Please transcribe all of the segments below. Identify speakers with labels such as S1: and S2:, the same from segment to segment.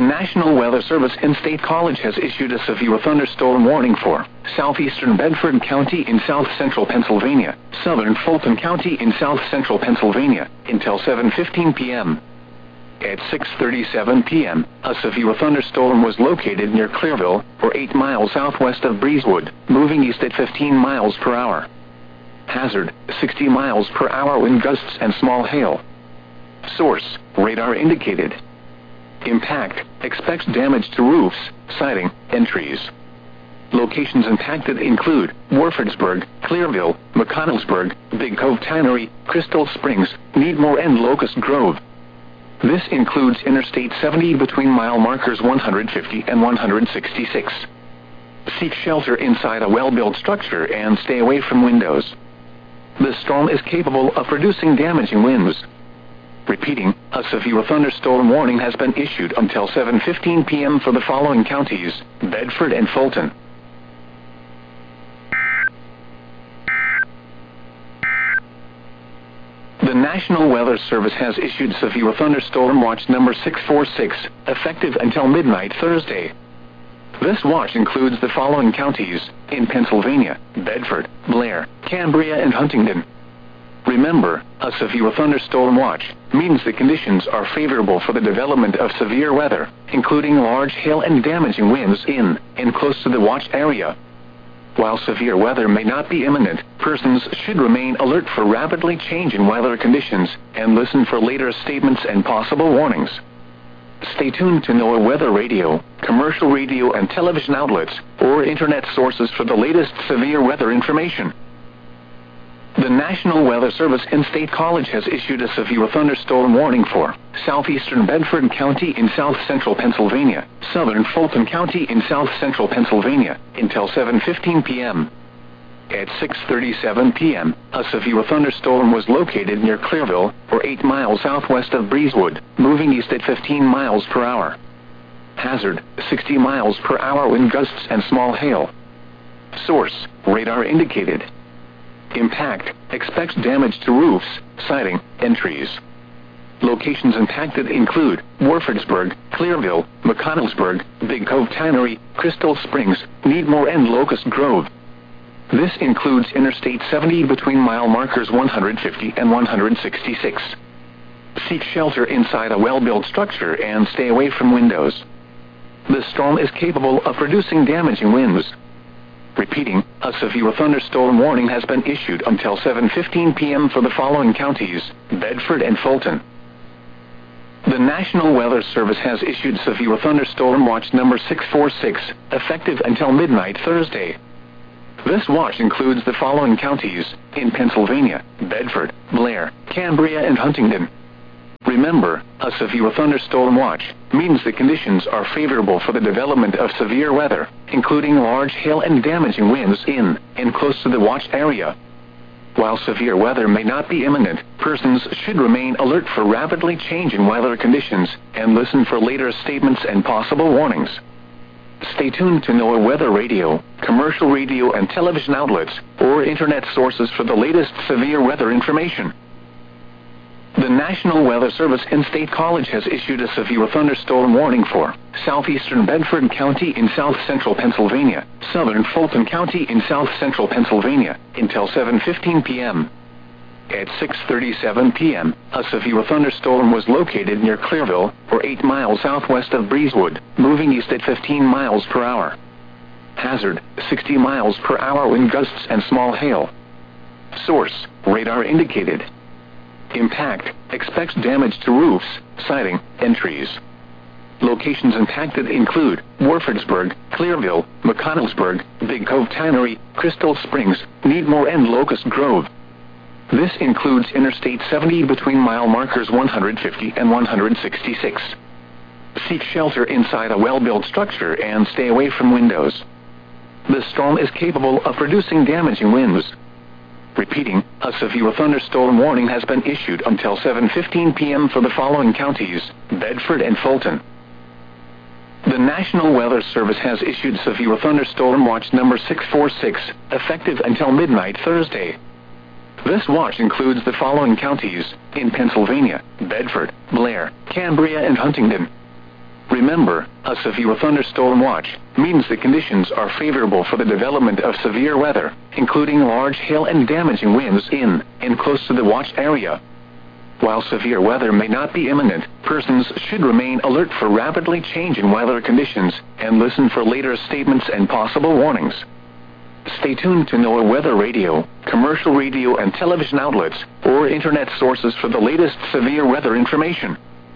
S1: National Weather Service in State College has issued a severe thunderstorm warning for southeastern Bedford County in south-central Pennsylvania, southern Fulton County in south-central Pennsylvania, until 7:15 p.m. At 6:37 p.m., a severe thunderstorm was located near Clearville, or 8 miles southwest of Breezewood, moving east at 15 miles per hour. Hazard, 60 miles per hour wind gusts and small hail. Source, radar indicated. Impact, expects damage to roofs, siding, and trees. Locations impacted include Warfordsburg, Clearville, McConnellsburg, Big Cove Tannery, Crystal Springs, Needmore and Locust Grove. This includes Interstate 70 between mile markers 150 and 166. Seek shelter inside a well-built structure and stay away from windows. The storm is capable of producing damaging winds. Repeating, a severe thunderstorm warning has been issued until 7:15 p.m. for the following counties: Bedford and Fulton. The National Weather Service has issued severe thunderstorm watch number 646, effective until midnight Thursday. This watch includes the following counties in Pennsylvania: Bedford, Blair, Cambria, and Huntingdon. Remember, a severe thunderstorm watch means the conditions are favorable for the development of severe weather, including large hail and damaging winds in and close to the watch area. While severe weather may not be imminent, persons should remain alert for rapidly changing weather conditions and listen for later statements and possible warnings. Stay tuned to NOAA Weather Radio, commercial radio and television outlets, or internet sources for the latest severe weather information. The National Weather Service in State College has issued a severe thunderstorm warning for southeastern Bedford County in south-central Pennsylvania, southern Fulton County in south-central Pennsylvania, until 7:15 p.m. At 6:37 p.m., a severe thunderstorm was located near Clearville, or 8 miles southwest of Breezewood, moving east at 15 miles per hour. Hazard, 60 miles per hour wind gusts and small hail. Source, radar indicated. Impact, expects damage to roofs, siding, and trees. Locations impacted include Warfordsburg, Clearville, McConnellsburg, Big Cove Tannery, Crystal Springs, Needmore and Locust Grove. This includes Interstate 70 between mile markers 150 and 166. Seek shelter inside a well-built structure and stay away from windows. The storm is capable of producing damaging winds. Repeating, a severe thunderstorm warning has been issued until 7:15 p.m. for the following counties: Bedford and Fulton. The National Weather Service has issued severe thunderstorm watch number 646, effective until midnight Thursday. This watch includes the following counties in Pennsylvania: Bedford, Blair, Cambria, and Huntingdon. Remember, a severe thunderstorm watch means the conditions are favorable for the development of severe weather, including large hail and damaging winds in and close to the watch area. While severe weather may not be imminent, persons should remain alert for rapidly changing weather conditions and listen for later statements and possible warnings. Stay tuned to NOAA Weather Radio, commercial radio and television outlets, or internet sources for the latest severe weather information. The National Weather Service in State College has issued a severe thunderstorm warning for southeastern Bedford County in south-central Pennsylvania, southern Fulton County in south-central Pennsylvania, until 7:15 p.m. At 6:37 p.m., a severe thunderstorm was located near Clearville, or 8 miles southwest of Breezewood, moving east at 15 miles per hour. Hazard, 60 miles per hour wind gusts and small hail. Source, radar indicated. Impact, expects damage to roofs, siding, and trees. Locations impacted include Warfordsburg, Clearville, McConnellsburg, Big Cove Tannery, Crystal Springs, Needmore and Locust Grove. This includes Interstate 70 between mile markers 150 and 166. Seek shelter inside a well-built structure and stay away from windows. The storm is capable of producing damaging winds. Repeating, a severe thunderstorm warning has been issued until 7:15 p.m. for the following counties: Bedford and Fulton. The National Weather Service has issued severe thunderstorm watch number 646, effective until midnight Thursday. This watch includes the following counties in Pennsylvania: Bedford, Blair, Cambria, and Huntingdon. Remember, a severe thunderstorm watch means the conditions are favorable for the development of severe weather, including large hail and damaging winds in and close to the watch area. While severe weather may not be imminent, persons should remain alert for rapidly changing weather conditions and listen for later statements and possible warnings. Stay tuned to NOAA Weather Radio, commercial radio and television outlets, or internet sources for the latest severe weather information.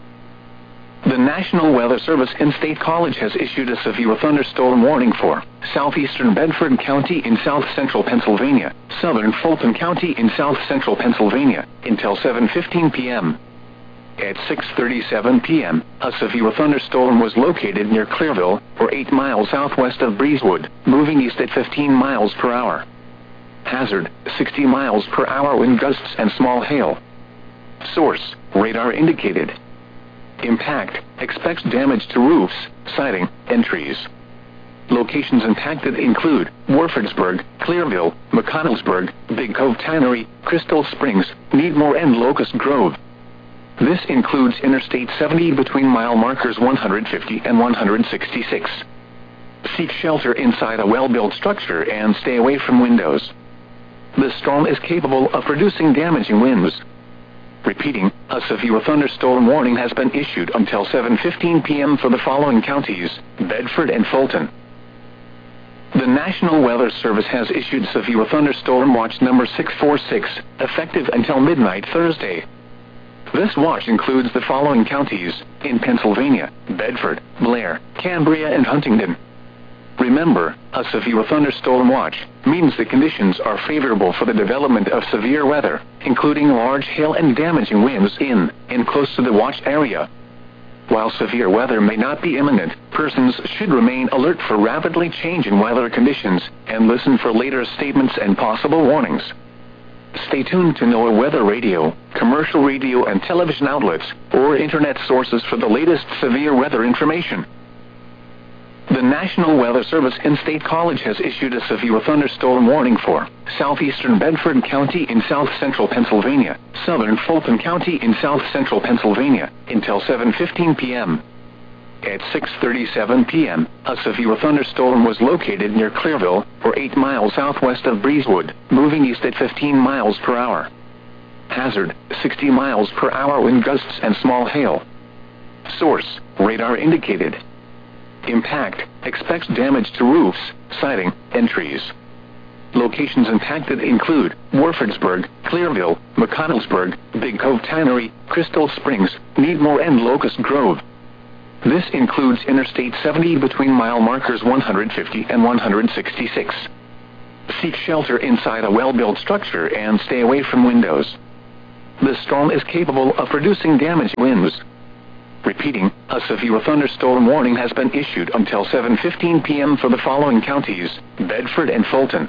S1: The National Weather Service in State College has issued a severe thunderstorm warning for southeastern Bedford County in south-central Pennsylvania, southern Fulton County in south-central Pennsylvania, until 7:15 p.m. At 6:37 p.m., a severe thunderstorm was located near Clearville, or 8 miles southwest of Breezewood, moving east at 15 miles per hour. Hazard, 60 miles per hour wind gusts and small hail. Source, radar indicated. Impact, expects damage to roofs, siding, and trees. Locations impacted include Warfordsburg, Clearville, McConnellsburg, Big Cove Tannery, Crystal Springs, Needmore and Locust Grove. This includes Interstate 70 between mile markers 150 and 166. Seek shelter inside a well-built structure and stay away from windows. The storm is capable of producing damaging winds. Repeating, a severe thunderstorm warning has been issued until 7:15 p.m. for the following counties: Bedford and Fulton. The National Weather Service has issued severe thunderstorm watch number 646, effective until midnight Thursday. This watch includes the following counties in Pennsylvania: Bedford, Blair, Cambria, and Huntingdon. Remember, a severe thunderstorm watch means the conditions are favorable for the development of severe weather, including large hail and damaging winds in and close to the watch area. While severe weather may not be imminent, persons should remain alert for rapidly changing weather conditions and listen for later statements and possible warnings. Stay tuned to NOAA Weather Radio, commercial radio and television outlets, or internet sources for the latest severe weather information. The National Weather Service in State College has issued a severe thunderstorm warning for southeastern Bedford County in south-central Pennsylvania, southern Fulton County in south-central Pennsylvania, until 7:15 p.m. At 6:37 p.m., a severe thunderstorm was located near Clearville, or 8 miles southwest of Breezewood, moving east at 15 miles per hour. Hazard, 60 miles per hour wind gusts and small hail. Source, radar indicated. Impact, expects damage to roofs, siding, and trees. Locations impacted include Warfordsburg, Clearville, McConnellsburg, Big Cove Tannery, Crystal Springs, Needmore and Locust Grove. This includes Interstate 70 between mile markers 150 and 166. Seek shelter inside a well-built structure and stay away from windows. The storm is capable of producing damaging winds. Repeating, a severe thunderstorm warning has been issued until 7:15 p.m. for the following counties: Bedford and Fulton.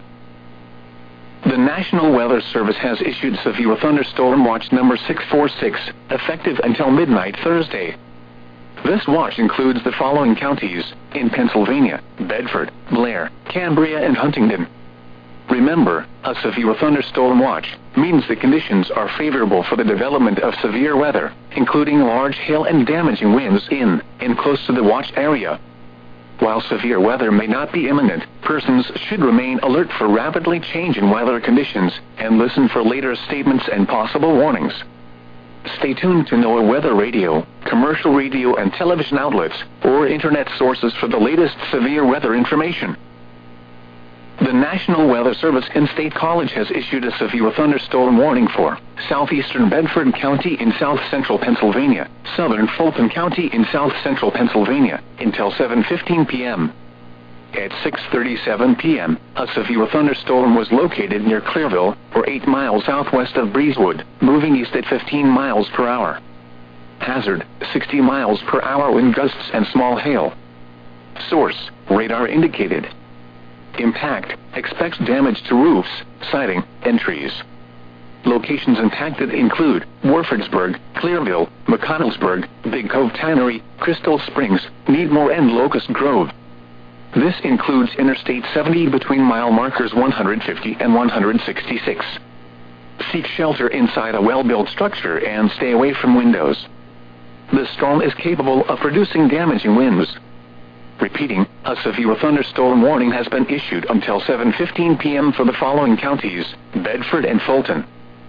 S1: The National Weather Service has issued severe thunderstorm watch number 646, effective until midnight Thursday. This watch includes the following counties in Pennsylvania: Bedford, Blair, Cambria, and Huntingdon. Remember, a severe thunderstorm watch means the conditions are favorable for the development of severe weather, including large hail and damaging winds in and close to the watch area. While severe weather may not be imminent, persons should remain alert for rapidly changing weather conditions and listen for later statements and possible warnings. Stay tuned to NOAA Weather Radio, commercial radio and television outlets, or internet sources for the latest severe weather information. The National Weather Service in State College has issued a severe thunderstorm warning for southeastern Bedford County in south-central Pennsylvania, southern Fulton County in south-central Pennsylvania, until 7:15 p.m. At 6:37 p.m., a severe thunderstorm was located near Clearville, or 8 miles southwest of Breezewood, moving east at 15 miles per hour. Hazard, 60 miles per hour wind gusts and small hail. Source, radar indicated. Impact, expects damage to roofs, siding, and trees. Locations impacted include Warfordsburg, Clearville, McConnellsburg, Big Cove Tannery, Crystal Springs, Needmore and Locust Grove. This includes Interstate 70 between mile markers 150 and 166. Seek shelter inside a well-built structure and stay away from windows. The storm is capable of producing damaging winds. Repeating, a severe thunderstorm warning has been issued until 7:15 p.m. for the following counties: Bedford and Fulton.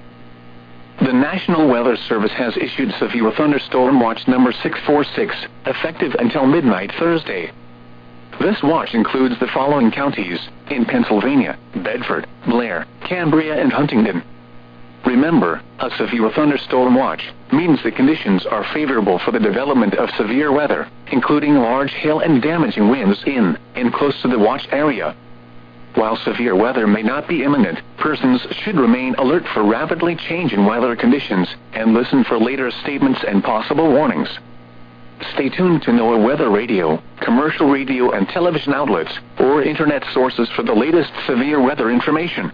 S1: The National Weather Service has issued severe thunderstorm watch number 646, effective until midnight Thursday. This watch includes the following counties in Pennsylvania: Bedford, Blair, Cambria, and Huntingdon. Remember, a severe thunderstorm watch means the conditions are favorable for the development of severe weather, including large hail and damaging winds in and close to the watch area. While severe weather may not be imminent, persons should remain alert for rapidly changing weather conditions and listen for later statements and possible warnings. Stay tuned to NOAA Weather Radio, commercial radio and television outlets, or internet sources for the latest severe weather information.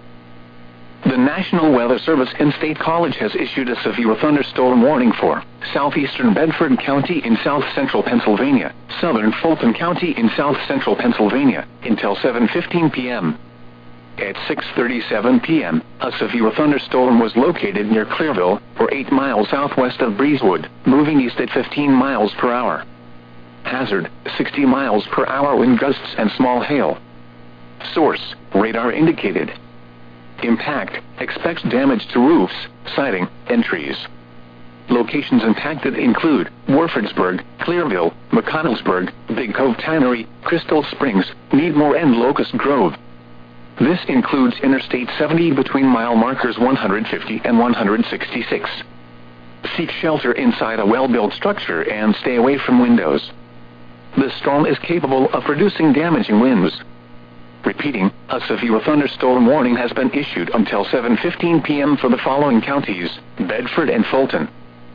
S1: The National Weather Service in State College has issued a severe thunderstorm warning for southeastern Bedford County in south-central Pennsylvania, southern Fulton County in south-central Pennsylvania, until 7:15 p.m. At 6:37 p.m., a severe thunderstorm was located near Clearville, or 8 miles southwest of Breezewood, moving east at 15 miles per hour. Hazard, 60 miles per hour wind gusts and small hail. Source, radar indicated. Impact, expects damage to roofs, siding, and trees. Locations impacted include Warfordsburg, Clearville, McConnellsburg, Big Cove Tannery, Crystal Springs, Needmore, and Locust Grove. This includes Interstate 70 between mile markers 150 and 166. Seek shelter inside a well-built structure and stay away from windows. The storm is capable of producing damaging winds. Repeating, a severe thunderstorm warning has been issued until 7:15 p.m. for the following counties: Bedford and Fulton.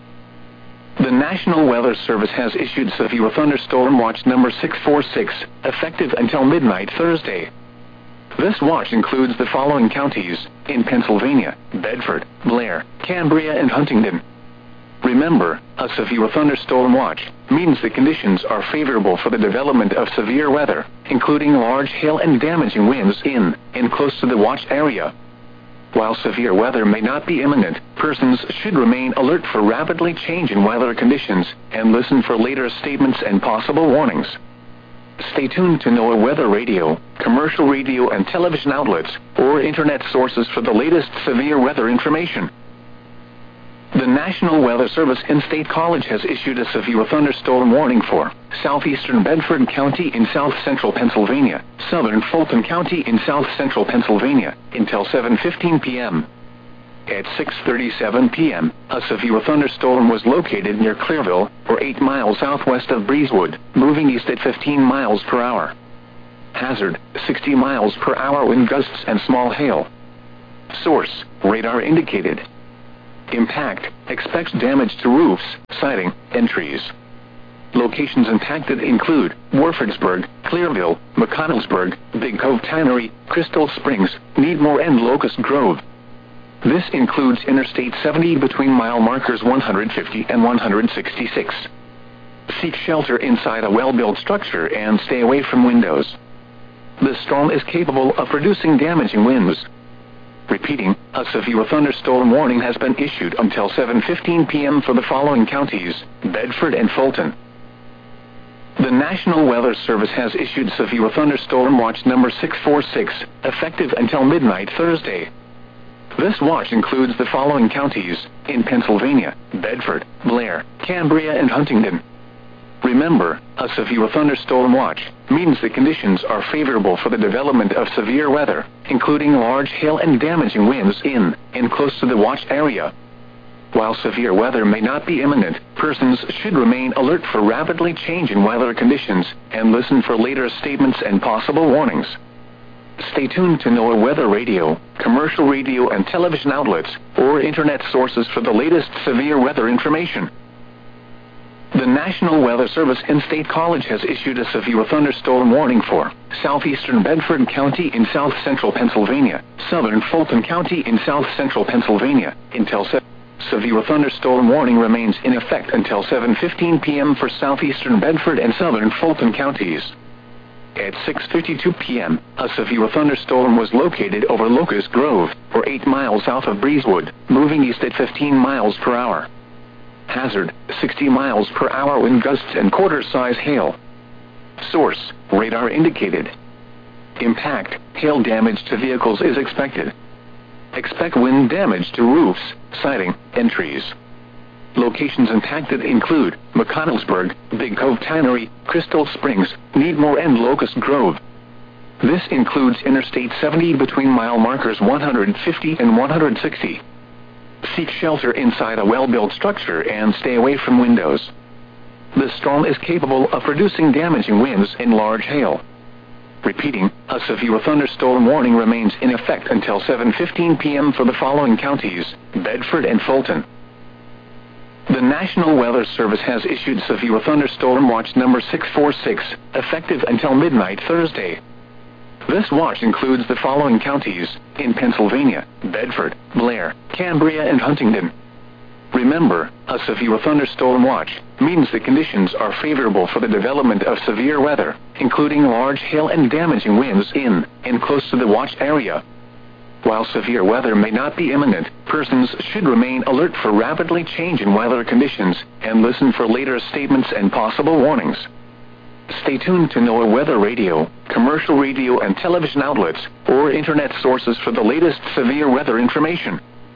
S1: The National Weather Service has issued severe thunderstorm watch number 646, effective until midnight Thursday. This watch includes the following counties in Pennsylvania: Bedford, Blair, Cambria, and Huntingdon. Remember, a severe thunderstorm watch means the conditions are favorable for the development of severe weather, including large hail and damaging winds in and close to the watch area. While severe weather may not be imminent, persons should remain alert for rapidly changing weather conditions and listen for later statements and possible warnings. Stay tuned to NOAA Weather Radio, commercial radio and television outlets, or internet sources for the latest severe weather information. The National Weather Service in State College has issued a severe thunderstorm warning for southeastern Bedford County in south-central Pennsylvania, southern Fulton County in south-central Pennsylvania, until 7:15 p.m. At 6:37 p.m., a severe thunderstorm was located near Clearville, or 8 miles southwest of Breezewood, moving east at 15 miles per hour. Hazard, 60 miles per hour wind gusts and small hail. Source, radar indicated. Impact, expects damage to roofs, siding, and trees. Locations impacted include Warfordsburg, Clearville, McConnellsburg, Big Cove Tannery, Crystal Springs, Needmore, and Locust Grove. This includes Interstate 70 between mile markers 150 and 166. Seek shelter inside a well-built structure and stay away from windows. The storm is capable of producing damaging winds. Repeating, a severe thunderstorm warning has been issued until 7:15 p.m. for the following counties: Bedford and Fulton. The National Weather Service has issued severe thunderstorm watch number 646, effective until midnight Thursday. This watch includes the following counties in Pennsylvania: Bedford, Blair, Cambria, and Huntingdon. Remember, a severe thunderstorm watch means the conditions are favorable for the development of severe weather, including large hail and damaging winds in and close to the watch area. While severe weather may not be imminent, persons should remain alert for rapidly changing weather conditions and listen for later statements and possible warnings. Stay tuned to NOAA Weather Radio, commercial radio and television outlets, or internet sources for the latest severe weather information. The National Weather Service in State College has issued a severe thunderstorm warning for southeastern Bedford County in south-central Pennsylvania, southern Fulton County in south-central Pennsylvania, until severe thunderstorm warning remains in effect until 7:15 p.m. for southeastern Bedford and southern Fulton counties. At 6:52 p.m., a severe thunderstorm was located over Locust Grove, or 8 miles south of Breezewood, moving east at 15 miles per hour. Hazard, 60 miles per hour wind gusts and quarter-size hail. Source, radar indicated. Impact, hail damage to vehicles is expected. Expect wind damage to roofs, siding, and trees. Locations impacted include McConnellsburg, Big Cove Tannery, Crystal Springs, Needmore and Locust Grove. This includes Interstate 70 between mile markers 150 and 160. Seek shelter inside a well-built structure and stay away from windows. The storm is capable of producing damaging winds and large hail. Repeating, a severe thunderstorm warning remains in effect until 7:15 p.m. for the following counties: Bedford and Fulton. The National Weather Service has issued severe thunderstorm watch number 646, effective until midnight Thursday. This watch includes the following counties in Pennsylvania: Bedford, Blair, Cambria and Huntingdon. Remember, a severe thunderstorm watch means the conditions are favorable for the development of severe weather, including large hail and damaging winds in and close to the watch area. While severe weather may not be imminent, persons should remain alert for rapidly changing weather conditions and listen for later statements and possible warnings. Stay tuned to NOAA Weather Radio, commercial radio and television outlets, or internet sources for the latest severe weather information.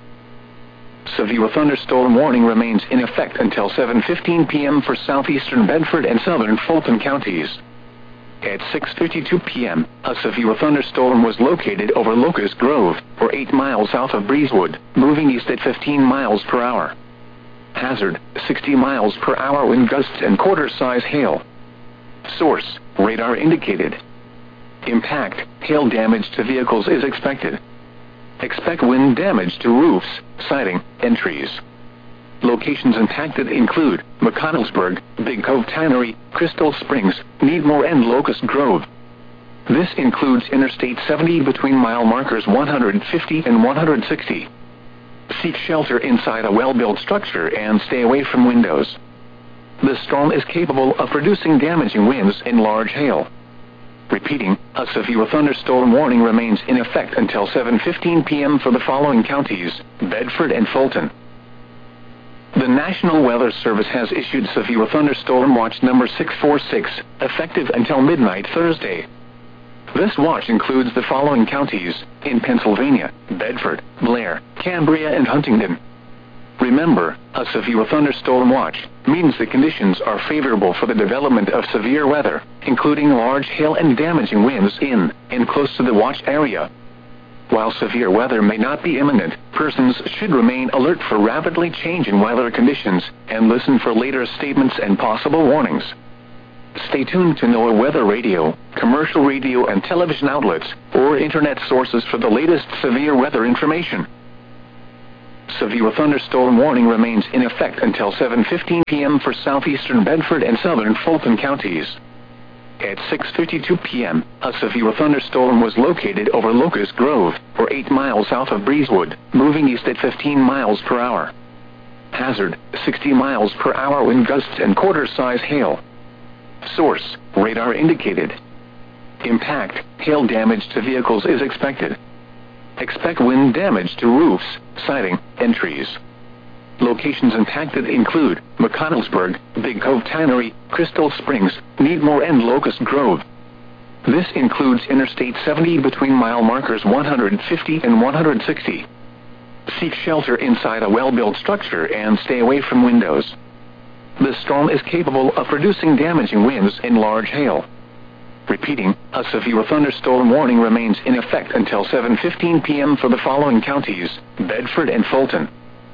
S1: Severe thunderstorm warning remains in effect until 7:15 p.m. for southeastern Bedford and southern Fulton counties. At 6:52 p.m., a severe thunderstorm was located over Locust Grove, or 8 miles south of Breezewood, moving east at 15 miles per hour. Hazard, 60 miles per hour wind gusts and quarter-size hail. Source, radar indicated. Impact, hail damage to vehicles is expected. Expect wind damage to roofs, siding, and trees. Locations impacted include McConnellsburg, Big Cove Tannery, Crystal Springs, Needmore and Locust Grove. This includes Interstate 70 between mile markers 150 and 160. Seek shelter inside a well-built structure and stay away from windows. The storm is capable of producing damaging winds and large hail. Repeating, a severe thunderstorm warning remains in effect until 7:15 p.m. for the following counties: Bedford and Fulton. The National Weather Service has issued severe thunderstorm watch number 646, effective until midnight Thursday. This watch includes the following counties in Pennsylvania: Bedford, Blair, Cambria and Huntingdon. Remember, a severe thunderstorm watch means the conditions are favorable for the development of severe weather, including large hail and damaging winds in and close to the watch area. While severe weather may not be imminent, persons should remain alert for rapidly changing weather conditions and listen for later statements and possible warnings. Stay tuned to NOAA Weather Radio, commercial radio and television outlets, or internet sources for the latest severe weather information. Severe thunderstorm warning remains in effect until 7:15 p.m. for southeastern Bedford and southern Fulton counties. At 6:52 p.m., a severe thunderstorm was located over Locust Grove, or 8 miles south of Breezewood, moving east at 15 miles per hour. Hazard, 60 miles per hour wind gusts and quarter-size hail. Source, radar indicated. Impact, hail damage to vehicles is expected. Expect wind damage to roofs, siding, and trees. Locations impacted include McConnellsburg, Big Cove Tannery, Crystal Springs, Needmore and Locust Grove. This includes Interstate 70 between mile markers 150 and 160. Seek shelter inside a well-built structure and stay away from windows. The storm is capable of producing damaging winds and large hail. Repeating, a severe thunderstorm warning remains in effect until 7:15 p.m. for the following counties: Bedford and Fulton.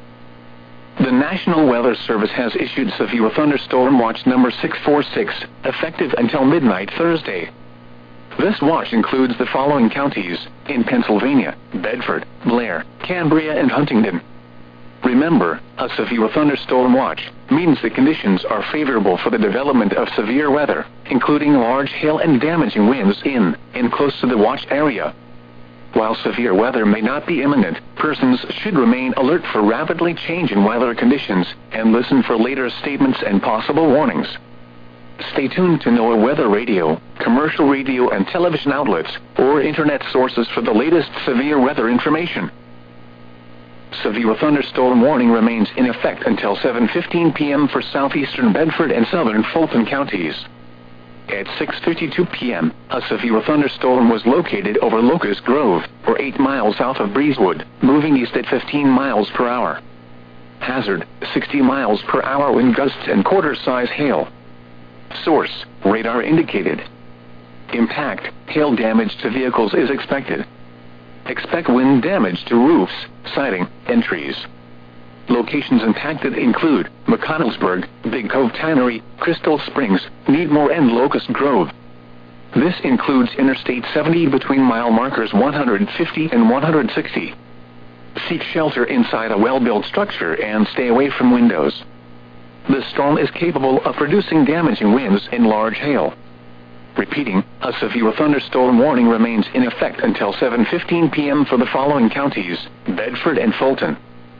S1: The National Weather Service has issued severe thunderstorm watch number 646, effective until midnight Thursday. This watch includes the following counties in Pennsylvania: Bedford, Blair, Cambria and Huntingdon. Remember, a severe thunderstorm watch means the conditions are favorable for the development of severe weather, including large hail and damaging winds in and close to the watch area. While severe weather may not be imminent, persons should remain alert for rapidly changing weather conditions and listen for later statements and possible warnings. Stay tuned to NOAA Weather Radio, commercial radio and television outlets, or internet sources for the latest severe weather information. Severe thunderstorm warning remains in effect until 7:15 p.m. for southeastern Bedford and southern Fulton counties. At 6:52 p.m., a severe thunderstorm was located over Locust Grove, or 8 miles south of Breezewood, moving east at 15 miles per hour. Hazard, 60 miles per hour wind gusts and quarter-size hail. Source, radar indicated. Impact, hail damage to vehicles is expected. Expect wind damage to roofs, siding, and trees. Locations impacted include McConnellsburg, Big Cove Tannery, Crystal Springs, Needmore and Locust Grove. This includes Interstate 70 between mile markers 150 and 160. Seek shelter inside a well-built structure and stay away from windows. The storm is capable of producing damaging winds and large hail. Repeating, a severe thunderstorm warning remains in effect until 7:15 p.m. for the following counties: Bedford and Fulton.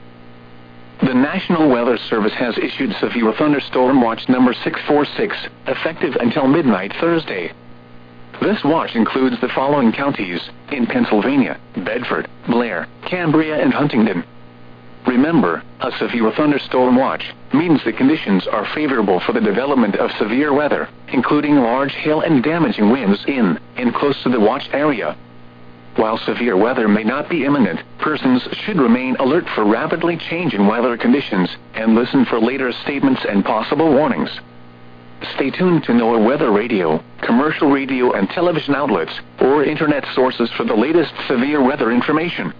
S1: The National Weather Service has issued severe thunderstorm watch number 646, effective until midnight Thursday. This watch includes the following counties in Pennsylvania: Bedford, Blair, Cambria and Huntingdon. Remember, a severe thunderstorm watch means the conditions are favorable for the development of severe weather, including large hail and damaging winds in and close to the watch area. While severe weather may not be imminent, persons should remain alert for rapidly changing weather conditions and listen for later statements and possible warnings. Stay tuned to NOAA Weather Radio, commercial radio and television outlets, or internet sources for the latest severe weather information.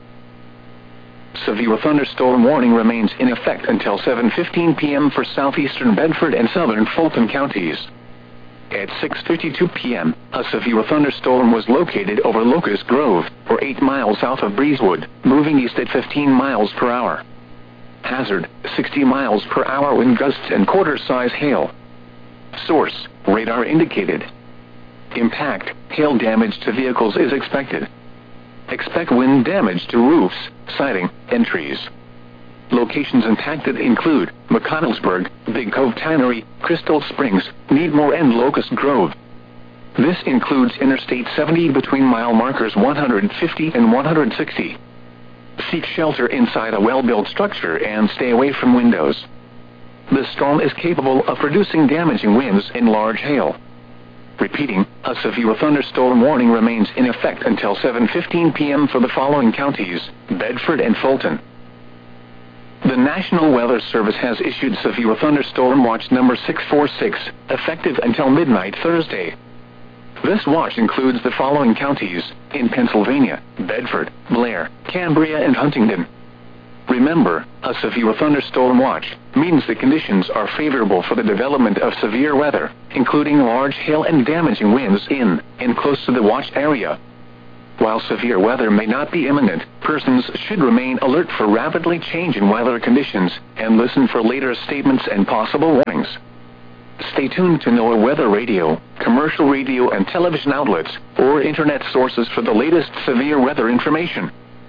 S1: Severe thunderstorm warning remains in effect until 7:15 p.m. for southeastern Bedford and southern Fulton counties. At 6:52 p.m., a severe thunderstorm was located over Locust Grove, or 8 miles south of Breezewood, moving east at 15 miles per hour. Hazard, 60 miles per hour wind gusts and quarter-size hail. Source, radar indicated. Impact, hail damage to vehicles is expected. Expect wind damage to roofs, siding, and trees. Locations impacted include McConnellsburg, Big Cove Tannery, Crystal Springs, Needmore and Locust Grove. This includes Interstate 70 between mile markers 150 and 160. Seek shelter inside a well-built structure and stay away from windows. The storm is capable of producing damaging winds and large hail. Repeating, a severe thunderstorm warning remains in effect until 7:15 p.m. for the following counties: Bedford and Fulton. The National Weather Service has issued severe thunderstorm watch number 646, effective until midnight Thursday. This watch includes the following counties in Pennsylvania: Bedford, Blair, Cambria and Huntingdon. Remember, a severe thunderstorm watch means the conditions are favorable for the development of severe weather, including large hail and damaging winds in and close to the watch area. While severe weather may not be imminent, persons should remain alert for rapidly changing weather conditions and listen for later statements and possible warnings. Stay tuned to NOAA Weather Radio, commercial radio and television outlets, or internet sources for the latest severe weather information.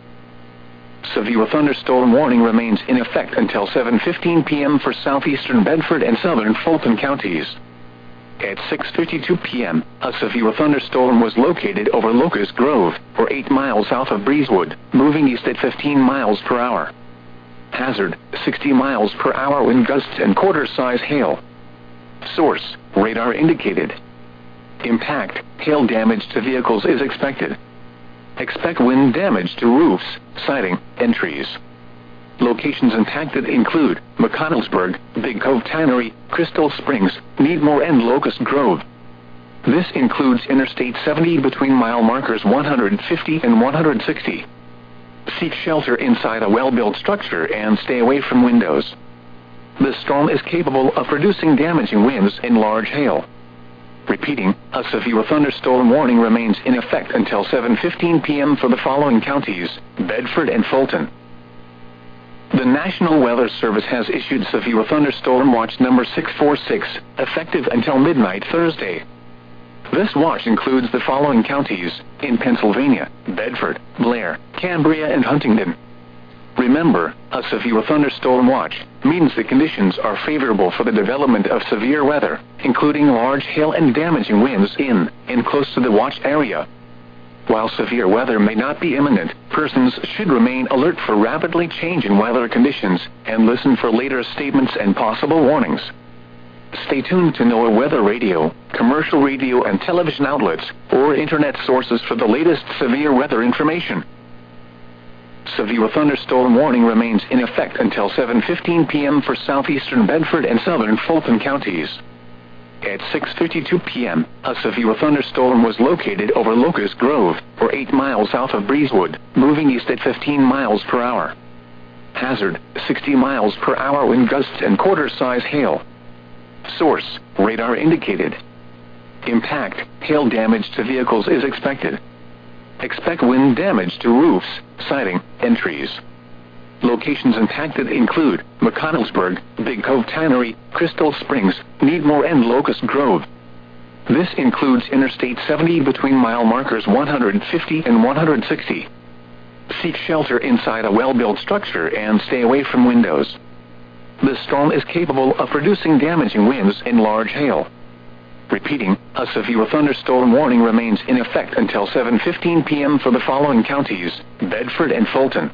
S1: Severe thunderstorm warning remains in effect until 7:15 p.m. for southeastern Bedford and southern Fulton counties. At 6:52 p.m., a severe thunderstorm was located over Locust Grove, or 8 miles south of Breezewood, moving east at 15 miles per hour. Hazard, 60 miles per hour wind gusts and quarter-size hail. Source, radar indicated. Impact, hail damage to vehicles is expected. Expect wind damage to roofs, siding, and trees. Locations impacted include McConnellsburg, Big Cove Tannery, Crystal Springs, Needmore and Locust Grove. This includes Interstate 70 between mile markers 150 and 160. Seek shelter inside a well-built structure and stay away from windows. The storm is capable of producing damaging winds and large hail. Repeating, a severe thunderstorm warning remains in effect until 7:15 p.m. for the following counties: Bedford and Fulton. The National Weather Service has issued severe thunderstorm watch number 646, effective until midnight Thursday. This watch includes the following counties in Pennsylvania: Bedford, Blair, Cambria and Huntingdon. Remember, a severe thunderstorm watch means the conditions are favorable for the development of severe weather, including large hail and damaging winds in and close to the watch area. While severe weather may not be imminent, persons should remain alert for rapidly changing weather conditions and listen for later statements and possible warnings. Stay tuned to NOAA Weather Radio, commercial radio and television outlets, or internet sources for the latest severe weather information. Severe thunderstorm warning remains in effect until 7:15 p.m. for southeastern Bedford and southern Fulton counties. At 6:52 p.m., a severe thunderstorm was located over Locust Grove, or 8 miles south of Breezewood, moving east at 15 miles per hour. Hazard, 60 miles per hour wind gusts and quarter-size hail. Source, radar indicated. Impact, hail damage to vehicles is expected. Expect wind damage to roofs, siding, and trees. Locations impacted include McConnellsburg, Big Cove Tannery, Crystal Springs, Needmore and Locust Grove. This includes Interstate 70 between mile markers 150 and 160. Seek shelter inside a well-built structure and stay away from windows. This storm is capable of producing damaging winds and large hail. Repeating, a severe thunderstorm warning remains in effect until 7:15 p.m. for the following counties: Bedford and Fulton.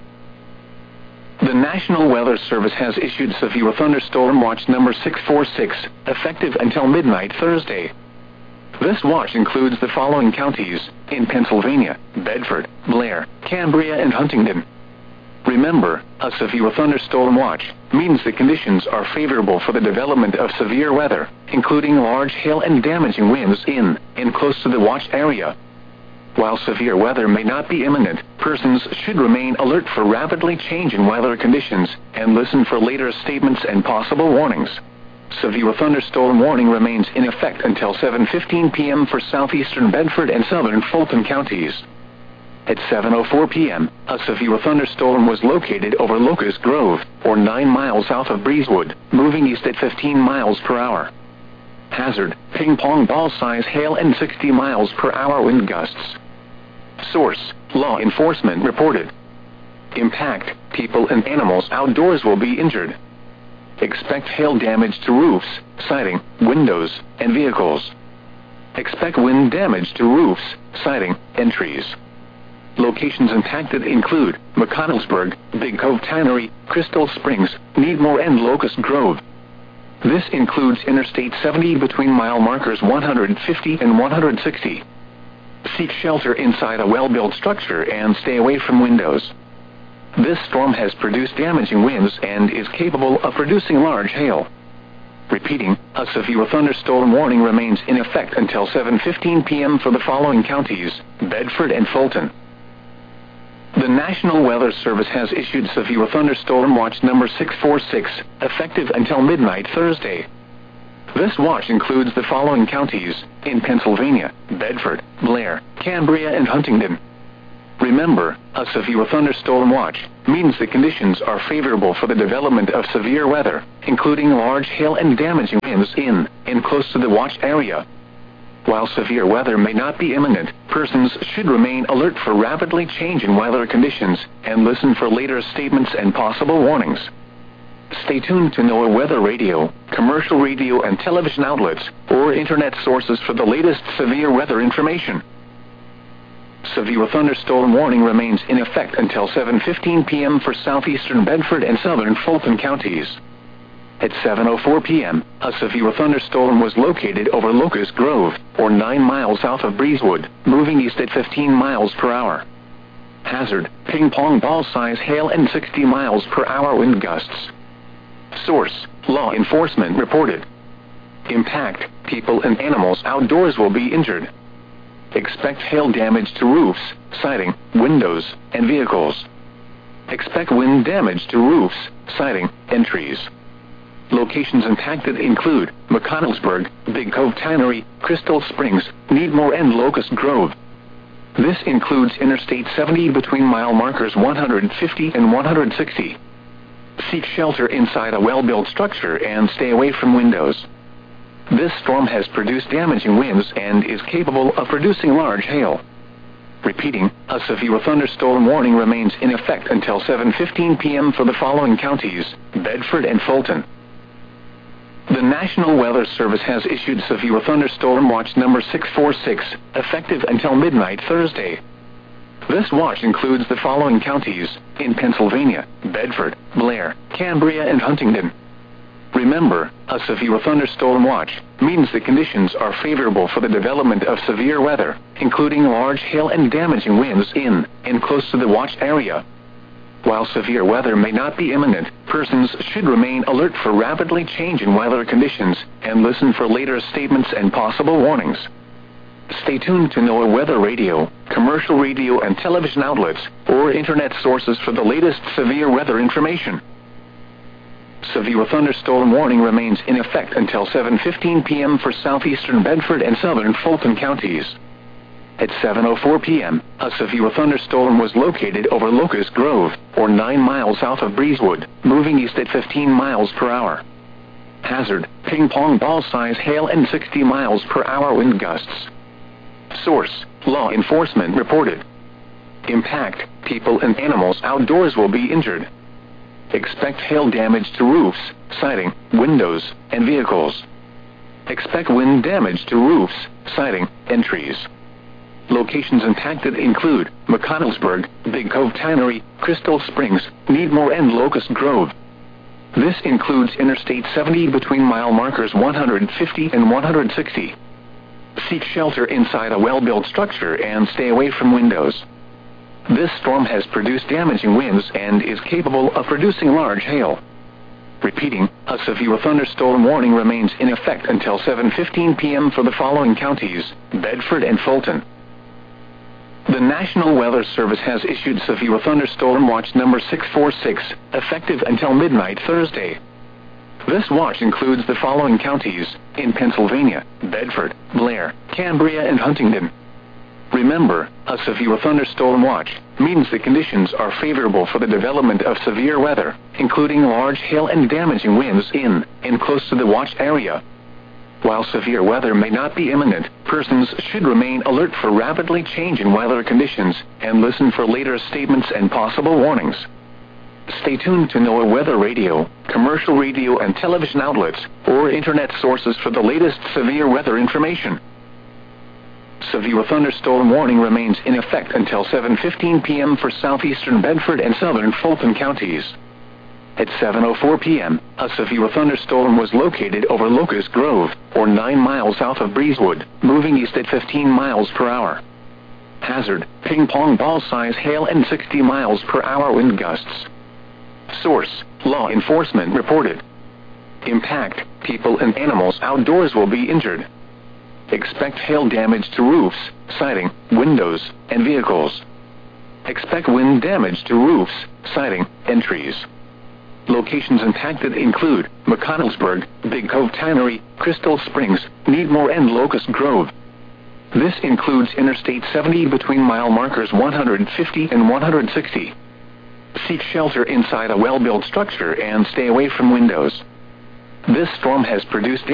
S1: The National Weather Service has issued severe thunderstorm watch number 646, effective until midnight Thursday. This watch includes the following counties in Pennsylvania: Bedford, Blair, Cambria and Huntingdon. Remember, a severe thunderstorm watch means the conditions are favorable for the development of severe weather, including large hail and damaging winds in and close to the watch area. While severe weather may not be imminent, persons should remain alert for rapidly changing weather conditions and listen for later statements and possible warnings. Severe thunderstorm warning remains in effect until 7:15 p.m. for southeastern Bedford and southern Fulton counties. At 7:04 p.m., a severe thunderstorm was located over Locust Grove, or 9 miles south of Breezewood, moving east at 15 miles per hour. Hazard, ping-pong ball-size hail and 60 miles per hour wind gusts. Source, law enforcement reported. Impact, people and animals outdoors will be injured. Expect hail damage to roofs, siding, windows, and vehicles. Expect wind damage to roofs, siding, and trees. Locations impacted include McConnellsburg, Big Cove Tannery, Crystal Springs, Needmore and Locust Grove. This includes Interstate 70 between mile markers 150 and 160. Seek shelter inside a well-built structure and stay away from windows. This storm has produced damaging winds and is capable of producing large hail. Repeating, a severe thunderstorm warning remains in effect until 7:15 p.m. for the following counties: Bedford and Fulton. The National Weather Service has issued severe thunderstorm watch number 646, effective until midnight Thursday. This watch includes the following counties in Pennsylvania: Bedford, Blair, Cambria and Huntingdon. Remember, a severe thunderstorm watch means the conditions are favorable for the development of severe weather, including large hail and damaging winds in and close to the watch area. While severe weather may not be imminent, persons should remain alert for rapidly changing weather conditions and listen for later statements and possible warnings. Stay tuned to NOAA Weather Radio, commercial radio and television outlets, or internet sources for the latest severe weather information. Severe thunderstorm warning remains in effect until 7:15 p.m. for southeastern Bedford and southern Fulton counties. At 7:04 p.m., a severe thunderstorm was located over Locust Grove, or 9 miles south of Breezewood, moving east at 15 miles per hour. Hazard, ping-pong ball-size hail and 60 miles per hour wind gusts. Source, law enforcement reported. Impact, people and animals outdoors will be injured. Expect hail damage to roofs, siding, windows, and vehicles. Expect wind damage to roofs, siding, and trees. Locations impacted include McConnellsburg, Big Cove Tannery, Crystal Springs, Needmore and Locust Grove. This includes Interstate 70 between mile markers 150 and 160. Seek shelter inside a well-built structure and stay away from windows. This storm has produced damaging winds and is capable of producing large hail. Repeating, a severe thunderstorm warning remains in effect until 7:15 p.m. for the following counties: Bedford and Fulton. The National Weather Service has issued severe thunderstorm watch number 646, effective until midnight Thursday. This watch includes the following counties in Pennsylvania: Bedford, Blair, Cambria, and Huntingdon. Remember, a severe thunderstorm watch means the conditions are favorable for the development of severe weather, including large hail and damaging winds in and close to the watch area. While severe weather may not be imminent, persons should remain alert for rapidly changing weather conditions and listen for later statements and possible warnings. Stay tuned to NOAA Weather Radio, commercial radio and television outlets, or internet sources for the latest severe weather information. Severe thunderstorm warning remains in effect until 7:15 p.m. for southeastern Bedford and southern Fulton counties. At 7:04 p.m., a severe thunderstorm was located over Locust Grove, or 9 miles south of Breezewood, moving east at 15 miles per hour. Hazard: ping-pong ball-size hail and 60 miles per hour wind gusts. Source: law enforcement reported. Impact: people and animals outdoors will be injured. Expect hail damage to roofs, siding, windows, and vehicles. Expect wind damage to roofs, siding, and trees. Locations impacted include McConnellsburg, Big Cove Tannery, Crystal Springs, Needmore, and Locust Grove. This includes Interstate 70 between mile markers 150 and 160. Seek shelter inside a well-built structure and stay away from windows. This storm has produced damaging winds and is capable of producing large hail. Repeating, a severe thunderstorm warning remains in effect until 7:15 p.m. for the following counties: Bedford and Fulton. The National Weather Service has issued severe thunderstorm watch number 646, effective until midnight Thursday. This watch includes the following counties in Pennsylvania: Bedford, Blair, Cambria, and Huntingdon. Remember, a severe thunderstorm watch means the conditions are favorable for the development of severe weather, including large hail and damaging winds in and close to the watch area. While severe weather may not be imminent, persons should remain alert for rapidly changing weather conditions and listen for later statements and possible warnings. Stay tuned to NOAA Weather Radio, commercial radio and television outlets, or internet sources for the latest severe weather information. Severe thunderstorm warning remains in effect until 7:15 p.m. for southeastern Bedford and southern Fulton counties. At 7:04 p.m., a severe thunderstorm was located over Locust Grove, or 9 miles south of Breezewood, moving east at 15 miles per hour. Hazard: ping-pong ball-size hail and 60 miles per hour wind gusts. Source: law enforcement reported. Impact: people and animals outdoors will be injured. Expect hail damage to roofs, siding, windows, and vehicles. Expect wind damage to roofs, siding, and trees. Locations impacted include McConnellsburg, Big Cove Tannery, Crystal Springs, Needmore, and Locust Grove. This includes Interstate 70 between mile markers 150 and 160. Seek shelter inside a well-built structure and stay away from windows. This storm has produced